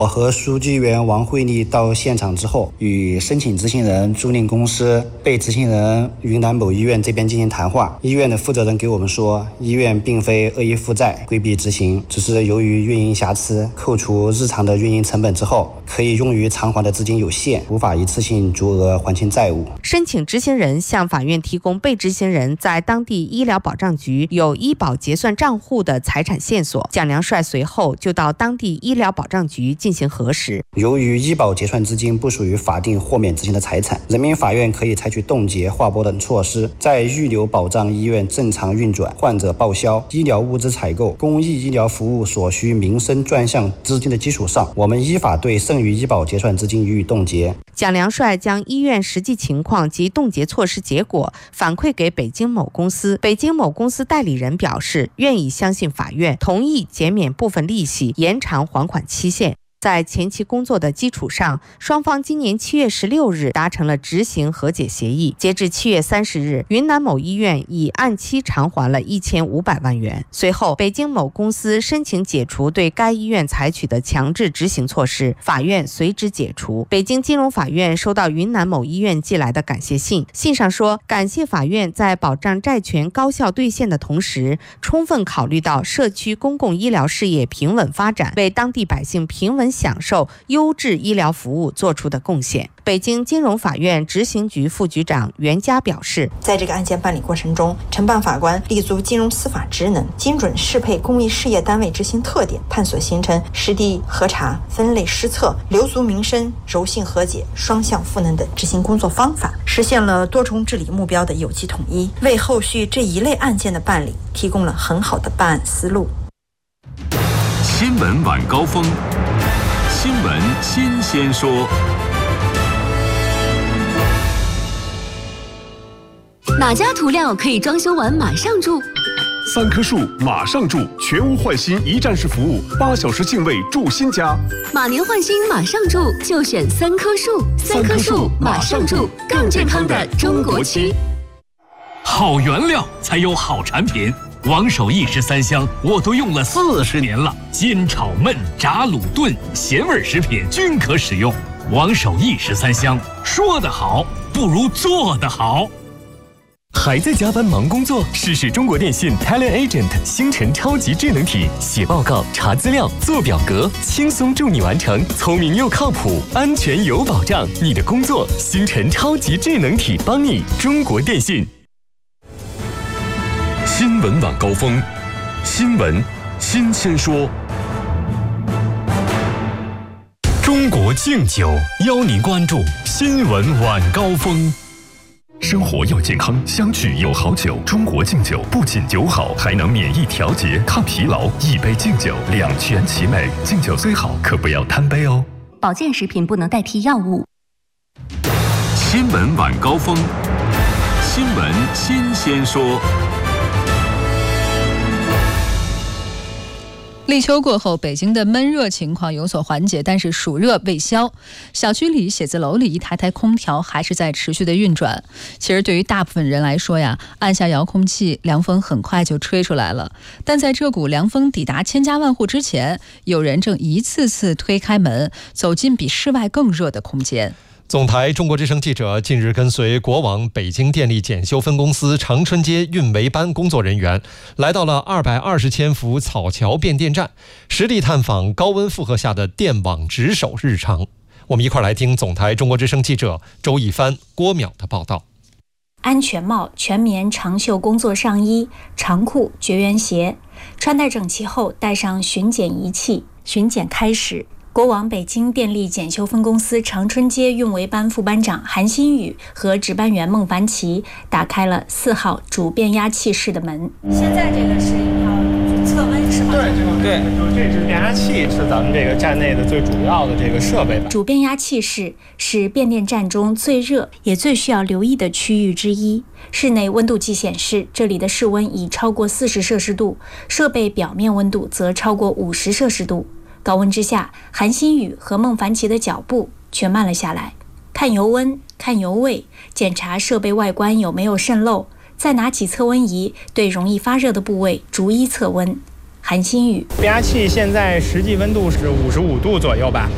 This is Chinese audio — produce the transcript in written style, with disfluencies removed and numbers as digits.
我和书记员王慧丽到现场之后，与申请执行人、租赁公司、被执行人云南某医院这边进行谈话。医院的负责人给我们说，医院并非恶意负债、规避执行，只是由于运营瑕疵，扣除日常的运营成本之后，可以用于偿还的资金有限，无法一次性足额还清债务。 申请执行人向法院提供被执行人在当地医疗保障局有医保结算账户的财产线索，蒋良帅随后就到当地医疗保障局进行核实。 由于医保结算资金不属于法定豁免执行的财产，人民法院可以采取冻结、划拨等措施，在预留保障医院正常运转、患者报销、医疗物资采购、公益医疗服务所需民生专项资金的基础上，我们依法对剩余医保结算资金予以冻结。 蒋良帅将医院实际情况及冻结措施结果反馈给北京某公司，北京某公司代理人表示愿意相信法院，同意减免部分利息，延长还款期限。在前期工作的基础上，双方今年7月16日达成了执行和解协议。截至7月30日，云南某医院已按期偿还了1500万元。随后，北京某公司申请解除对该医院采取的强制执行措施，法院随之解除。北京金融法院收到云南某医院寄来的感谢信，信上说，感谢法院在保障债权高效兑现的同时，充分考虑到社区公共医疗事业平稳发展，为当地百姓平稳享受优质医疗服务做出的贡献。北京金融法院执行局副局长袁佳表示， 在这个案件办理过程中，承办法官立足金融司法职能，精准适配公益事业单位执行特点，探索形成实地核查、分类施策、留足民生、柔性和解、双向赋能的执行工作方法，实现了多重治理目标的有机统一，为后续这一类案件的办理提供了很好的办案思路。 新闻晚高峰，新闻新鲜说。 哪家涂料可以装修完马上住 ？3棵树马上住，全屋换新一站式服务，8小时净位住新家。 马年换新马上住，就选3棵树。3棵树马上住，更健康的中国区。 好原料才有好产品。王守义13香我都用了40年了，煎炒焖炸卤炖咸味食品均可使用。王守义13香，说得好不如做得好。 还在加班忙工作？试试中国电信 TeleAgent 星辰超级智能体，写报告、查资料、做表格，轻松助你完成，聪明又靠谱，安全有保障。你的工作，星辰超级智能体帮你。中国电信。 新闻晚高峰，新闻新鲜说。 中国敬酒邀您关注新闻晚高峰。 生活要健康，相聚有好酒。中国敬酒不仅酒好，还能免疫调节、抗疲劳。一杯敬酒，两全其美。敬酒虽好，可不要贪杯哦。 保健食品不能代替药物。 新闻晚高峰，新闻新鲜说。 立秋过后，北京的闷热情况有所缓解，但是暑热未消。小区里、写字楼里一台台空调还是在持续的运转。其实对于大部分人来说呀，按下遥控器，凉风很快就吹出来了。但在这股凉风抵达千家万户之前，有人正一次次推开门，走进比室外更热的空间。 总台中国之声记者近日跟随国网北京电力检修分公司长春街运维班工作人员，来到了220千伏草桥变电站，实地探访高温负荷下的电网值守日常。我们一块来听总台中国之声记者周一帆、郭淼的报道。 安全帽、全棉长袖工作上衣、长裤、绝缘鞋，穿戴整齐后带上巡检仪器，巡检开始。国网北京电力检修分公司长春街运维班副班长韩新宇和值班员孟凡奇打开了4号主变压器室的门。 现在这个是要测温是吗？ 对，这支变压器是咱们这个站内的最主要的这个设备吧。 主变压器室是变电站中最热也最需要留意的区域之一。室内温度计显示，这里的室温已超过40摄氏度，设备表面温度则超过50摄氏度。高温之下，韩新宇和孟凡奇的脚步却慢了下来。看油温，看油位，检查设备外观有没有渗漏，再拿起测温仪对容易发热的部位逐一测温。韩新宇， 变压器现在实际温度是55度左右吧，